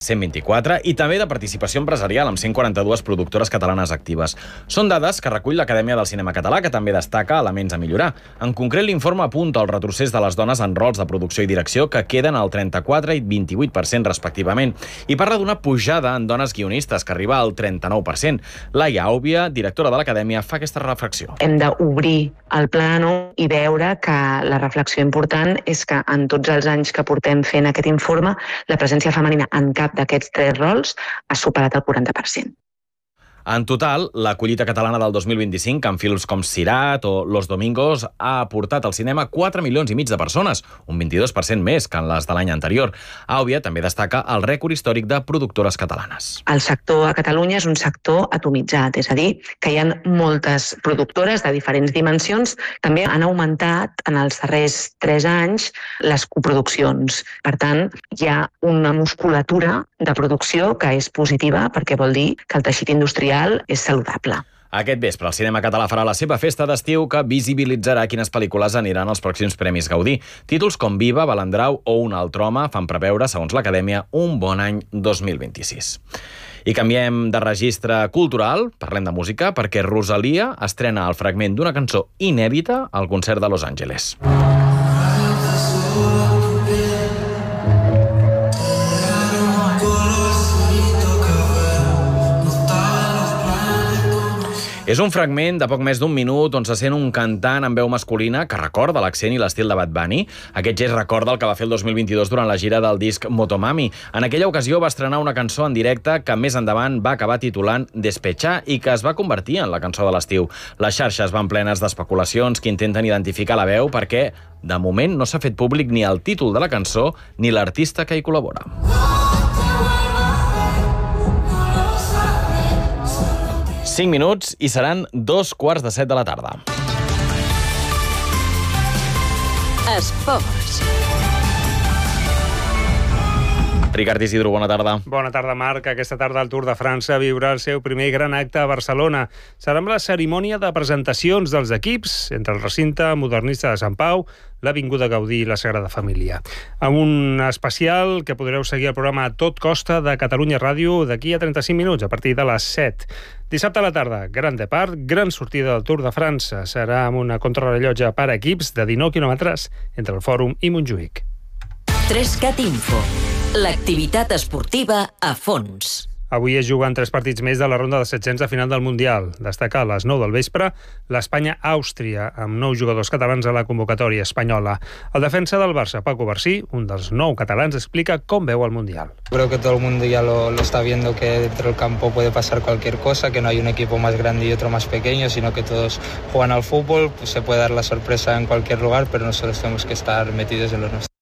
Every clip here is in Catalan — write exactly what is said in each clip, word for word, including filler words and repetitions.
cent vint-i-quatre, i també de participació empresarial, amb cent quaranta-dues productores catalanes actives. Són dades que recull l'Acadèmia del Cinema Català, que també destaca elements a millorar. En concret, l'informe apunta el retrocés de les dones en rols de producció i direcció, que queden al trenta-quatre i vint-i-vuit per cent respectivament, i parla d'una pujada en dones guionistes, que arriba al trenta-nou per cent. Laia Àubia, directora de l'Acadèmia, fa aquesta reflexió. Hem d'obrir el plano i veure que la reflexió important és que en tots els anys que portem fent aquest informe, la presència femenina en cap d'aquests tres rols ha superat el quaranta per cent. En total, la collita catalana del dos mil vint-i-cinc, amb films com Sirat o Los Domingos, ha aportat al cinema quatre milions i mig de persones, un vint-i-dos per cent més que en les de l'any anterior. Àubia també destaca el rècord històric de productores catalanes. El sector a Catalunya és un sector atomitzat, és a dir, que hi ha moltes productores de diferents dimensions. També han augmentat en els darrers tres anys les coproduccions. Per tant, hi ha una musculatura de producció que és positiva, perquè vol dir que el teixit industrial és saludable. Aquest vespre el cinema català farà la seva festa d'estiu, que visibilitzarà quines pel·lícules aniran als pròxims Premis Gaudí. Títols com Viva, Balandrau o Un altre home fan preveure, segons l'Acadèmia, un bon any dos mil vint-i-sis. I canviem de registre cultural, parlem de música, perquè Rosalia estrena el fragment d'una cançó inèdita al concert de Los Angeles. És un fragment de poc més d'un minut on se sent un cantant amb veu masculina que recorda l'accent i l'estil de Bad Bunny. Aquest gest recorda el que va fer el dos mil vint-i-dos durant la gira del disc Motomami. En aquella ocasió va estrenar una cançó en directe que més endavant va acabar titulant Despechar i que es va convertir en la cançó de l'estiu. Les xarxes van plenes d'especulacions que intenten identificar la veu perquè, de moment, no s'ha fet públic ni el títol de la cançó ni l'artista que hi col·labora. cinc minuts i seran dos quarts de set de la tarda. Esports. Ricard Isidro, bona tarda. Bona tarda, Marc. Aquesta tarda el Tour de França viurà el seu primer gran acte a Barcelona. Serà amb la cerimònia de presentacions dels equips entre el recinte modernista de Sant Pau, l'Avinguda Gaudí i la Sagrada Família. Amb un especial que podreu seguir el programa a tot costa de Catalunya Ràdio d'aquí a trenta-cinc minuts, a partir de les set. Dissabte a la tarda, gran depart, gran sortida del Tour de França. Serà amb una contrarellotge per equips de dinou quilòmetres entre el Fòrum i Montjuïc. Trescat Info. L'activitat esportiva a fons. Avui es juguen tres partits més de la ronda de set-cents de final del Mundial. Destaca a les nou del vespre l'Espanya-Àustria, amb nou jugadors catalans a la convocatòria espanyola. El defensa del Barça, Paco Barcí, un dels nou catalans, explica com veu el Mundial. Creo que todo el mundo ya lo, lo está viendo, que dentro del campo puede pasar cualquier cosa, que no hay un equipo más grande y otro más pequeño, sino que todos juegan al fútbol, pues se puede dar la sorpresa en cualquier lugar, pero nosotros tenemos que estar metidos en lo nuestro.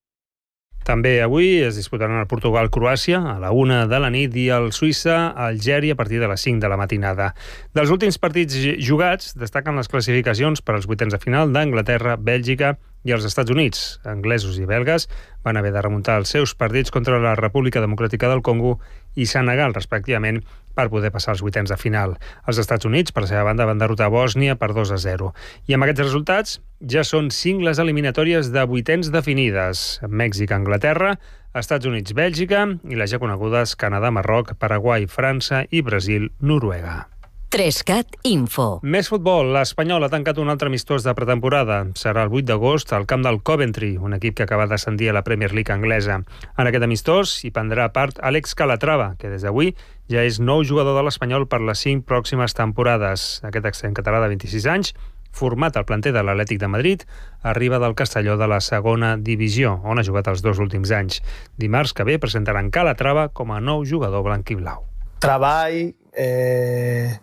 També avui es disputaran el Portugal-Croàcia a la una de la nit i el Suïssa-Algèria a partir de les cinc de la matinada. Dels últims partits jugats destaquen les classificacions per als vuitens de final d'Anglaterra, Bèlgica i els Estats Units. Anglesos i belgues van haver de remuntar els seus partits contra la República Democràtica del Congo i Senegal, respectivament, per poder passar als vuitens de final. Els Estats Units, per la seva banda, van derrotar Bòsnia per dos a zero. I amb aquests resultats ja són cinc les eliminatòries de vuitens definides. Mèxic, Anglaterra, Estats Units, Bèlgica i les ja conegudes Canadà, Marroc, Paraguai, França i Brasil, Noruega. Trescat Info. Més futbol. L'Espanyol ha tancat un altre amistós de pretemporada. Serà el vuit d'agost al camp del Coventry, un equip que acaba d'ascendir a la Premier League anglesa. En aquest amistós hi prendrà part Àlex Calatrava, que des d'avui ja és nou jugador de l'Espanyol per les cinc pròximes temporades. Aquest accent català de vint-i-sis anys, format al planter de l'Atlètic de Madrid, arriba del Castelló de la segona divisió, on ha jugat els dos últims anys. Dimarts que ve presentaran Calatrava com a nou jugador blanc i blau. Treball, eh...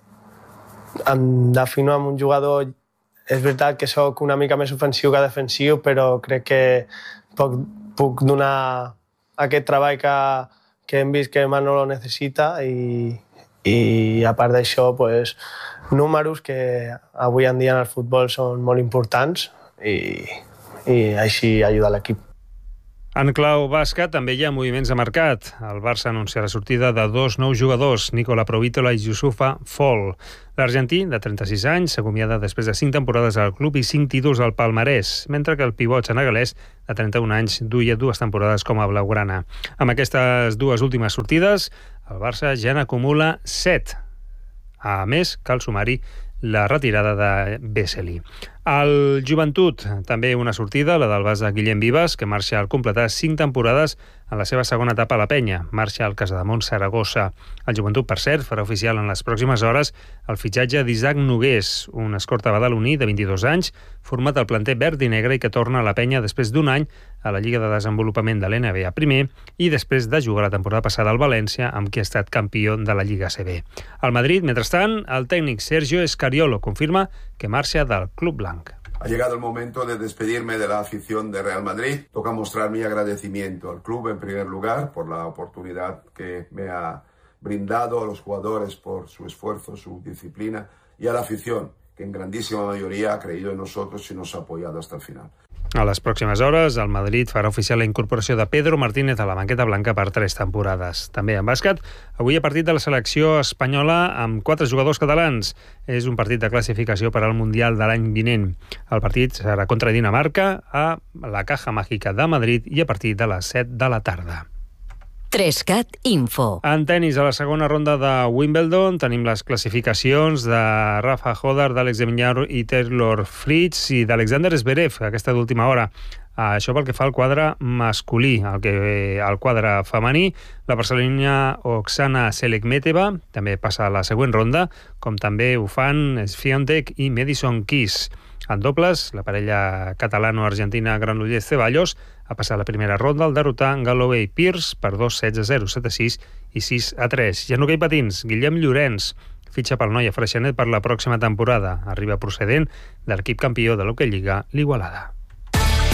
em defino amb un jugador, és veritat que sóc una mica més ofensiu que defensiu, però crec que puc, puc donar aquest treball que, que hem vist que Manolo necessita i, i a part d'això, pues, números que avui en dia en el futbol són molt importants i, i així ajuda l'equip. En clau bàsquet també hi ha moviments de mercat. El Barça anuncia la sortida de dos nous jugadors, Nicola Provítola i Youssoufa Fall. L'argentí, de trenta-sis anys, s'acomiada després de cinc temporades al club i cinc títols al palmarès, mentre que el pivot senegalès, de trenta-un anys, duia dues temporades com a blaugrana. Amb aquestes dues últimes sortides, el Barça ja n'acumula set. A més, cal sumar-hi la retirada de Vesely. Al Joventut, també una sortida, la del base Guillem Vives, que marxa al completar cinc temporades en la seva segona etapa a la penya. Marxa al Casademont Saragossa. El Joventut, per cert, farà oficial en les pròximes hores el fitxatge d'Isaac Nogués, un escorta badaloní de vint-i-dos anys, format al planter verd i negre i que torna a la penya després d'un any a la Lliga de Desenvolupament de l'N B A primer i després de jugar la temporada passada al València, amb qui ha estat campió de la Lliga A C B. Al Madrid, mentrestant, el tècnic Sergio Escariolo confirma que marxa del club blanc. Ha llegado el momento de despedirme de la afición de Real Madrid. Toca mostrar mi agradecimiento al club en primer lugar por la oportunidad que me ha brindado, a los jugadores por su esfuerzo, su disciplina y a la afición que en grandísima mayoría ha creído en nosotros y nos ha apoyado hasta el final. A les pròximes hores, el Madrid farà oficial la incorporació de Pedro Martínez a la banqueta blanca per tres temporades. També en bàsquet, avui ha partit de la selecció espanyola amb quatre jugadors catalans. És un partit de classificació per al Mundial de l'any vinent. El partit serà contra Dinamarca a la Caja Mágica de Madrid i a partir de les set de la tarda. Trescat Info. En tenis, a la segona ronda de Wimbledon, tenim les classificacions de Rafa Hodar, d'Àlex de Minaur i Taylor Fritz i d'Alexander Zverev, aquesta d'última hora. Això pel que fa al quadre masculí. El, que, el quadre femení, la barcelonina Oksana Selekmeteva també passa a la següent ronda, com també ho fan Swiatek i Madison Keys. En dobles, la parella catalano-argentina Granollers-Ceballos ha passat la primera ronda al derrotar Galloway Pierce per dos setze a zero, set a sis i sis a tres. I en hoquei patins, Guillem Llorenç fitxa pel Noia Freixenet per la pròxima temporada. Arriba procedent de l'equip campió de l'Hockey Lliga, l'Igualada.